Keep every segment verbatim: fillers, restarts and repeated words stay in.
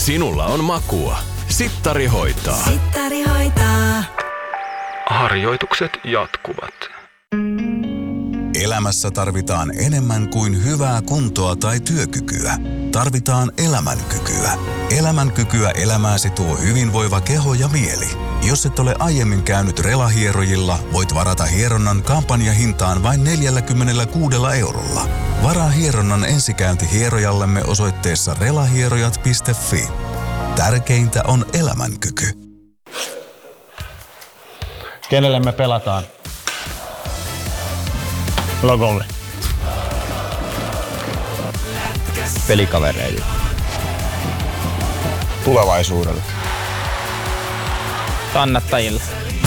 Sinulla on makua. Sittari hoitaa. Sittari hoitaa. Harjoitukset jatkuvat. Elämässä tarvitaan enemmän kuin hyvää kuntoa tai työkykyä. Tarvitaan elämänkykyä. Elämänkykyä elämääsi tuo hyvinvoiva keho ja mieli. Jos et ole aiemmin käynyt relahierojilla, voit varata hieronnan kampanjahintaan vain neljäkymmentäkuusi eurolla. Varaa hieronnan ensikäynti hierojallemme osoitteessa relahierojat piste fi. Tärkeintä on elämänkyky. Kenelle me pelataan? Logolle. Pelikavereille. Tulevaisuudelle. Kannattajille.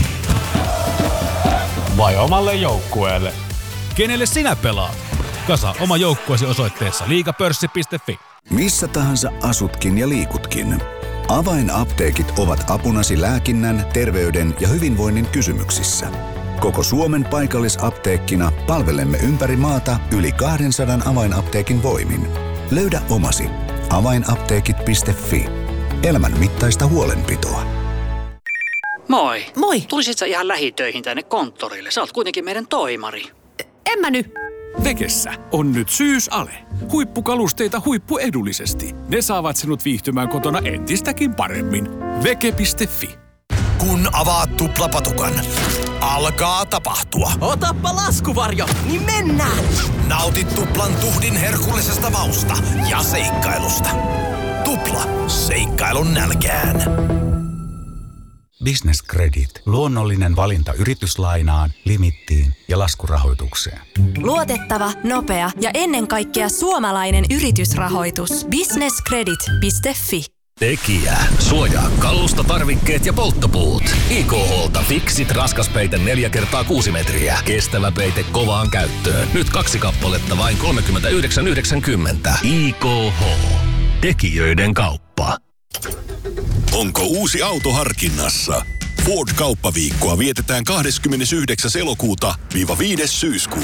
Vai omalle joukkueelle? Kenelle sinä pelaat? Kasa oma joukkueesi osoitteessa liigapörssi piste fi. Missä tahansa asutkin ja liikutkin. Avainapteekit ovat apunasi lääkinnän, terveyden ja hyvinvoinnin kysymyksissä. Koko Suomen paikallisapteekkina palvelemme ympäri maata yli kaksisataa avainapteekin voimin. Löydä omasi. avainapteekit piste fi. Elämän mittaista huolenpitoa. Moi. Moi. Tulisit sä ihan lähitöihin tänne konttorille? Sä oot kuitenkin meidän toimari. En mä nyt. Vekessä on nyt syysale. Huippukalusteita huippuedullisesti. Ne saavat sinut viihtymään kotona entistäkin paremmin. Veke piste fi. Kun avaat tuplapatukan, alkaa tapahtua. Otappa laskuvarjo, niin mennään! Nautit tuplan tuhdin herkullisesta mausta ja seikkailusta. Tupla, seikkailun nälkään. Business Credit. Luonnollinen valinta yrityslainaan, limittiin ja laskurahoitukseen. Luotettava, nopea ja ennen kaikkea suomalainen yritysrahoitus. business credit piste fi. Tekijä. Suojaa kalusta, tarvikkeet ja polttopuut. I K H:lta Fixit raskaspeite neljä kertaa kuusi metriä. Kestävä peite kovaan käyttöön. Nyt kaksi kappaletta vain kolmekymmentäyhdeksän yhdeksänkymmentä. I K H. Tekijöiden kauppa. Onko uusi auto harkinnassa? Ford-kauppaviikkoa vietetään kahdeskymmenesyhdeksäs elokuuta viides syyskuuta.